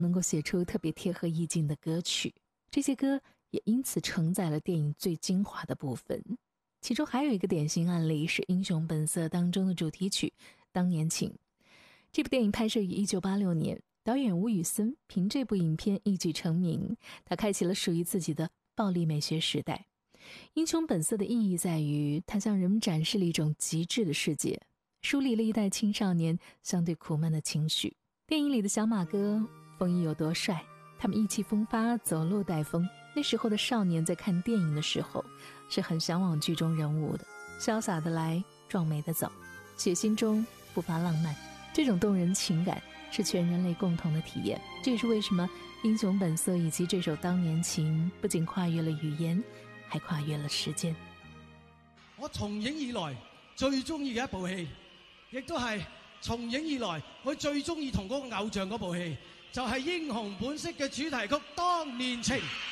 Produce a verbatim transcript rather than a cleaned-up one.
能够写出特别贴合意境的歌曲，这些歌也因此承载了电影最精华的部分。其中还有一个典型案例是《英雄本色》当中的主题曲《当年情》。这部电影拍摄于一九八六年，导演吴宇森凭这部影片一举成名，他开启了属于自己的暴力美学时代。英雄本色的意义在于，它向人们展示了一种极致的世界，梳理了一代青少年相对苦闷的情绪。电影里的小马哥风衣有多帅，他们意气风发，走路带风。那时候的少年在看电影的时候是很向往剧中人物的，潇洒的来，壮美的走，血腥中不乏浪漫。这种动人情感是全人类共同的体验，这也是为什么英雄本色以及这首当年情不仅跨越了语言，还跨越了時間。 我從影以來最中意嘅一部戲，亦都係從影以來我最中意同嗰個偶像嗰部戲，就係《英雄本色》嘅主題曲《當年情》。